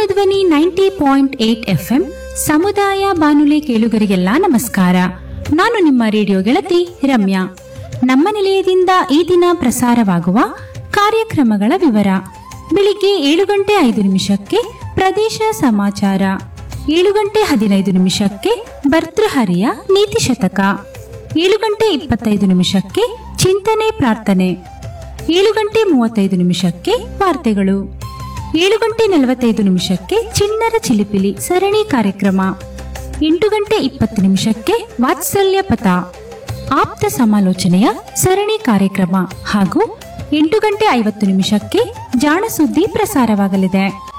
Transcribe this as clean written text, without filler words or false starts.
Janadhwani 90.8 FM ಸಮುದಾಯ ಬಾನುಲಿ ಕೇಳುಗರಿಗೆಲ್ಲ ನಮಸ್ಕಾರ. ನಾನು ನಿಮ್ಮ ರೇಡಿಯೋ ಗೆಳತಿ ರಮ್ಯಾ. ನಮ್ಮ ನಿಲಯದಿಂದ ಈ ದಿನ ಪ್ರಸಾರವಾಗುವ ಕಾರ್ಯಕ್ರಮಗಳ ವಿವರ. ಬೆಳಿಗ್ಗೆ 7:05 ಪ್ರದೇಶ ಸಮಾಚಾರ, 7:15 ಭರ್ತೃಹರಿಯ ನೀತಿ ಶತಕ, 7:25 ಚಿಂತನೆ ಪ್ರಾರ್ಥನೆ, 7:35 ವಾರ್ತೆಗಳು, 7:45 ಚಿಣ್ಣರ ಚಿಲಿಪಿಲಿ ಸರಣಿ ಕಾರ್ಯಕ್ರಮ, 8:20 ವಾತ್ಸಲ್ಯ ಪಥ ಆಪ್ತ ಸಮಾಲೋಚನೆಯ ಸರಣಿ ಕಾರ್ಯಕ್ರಮ ಹಾಗೂ 8:50 ಜಾಣ ಸುದ್ದಿ ಪ್ರಸಾರವಾಗಲಿದೆ.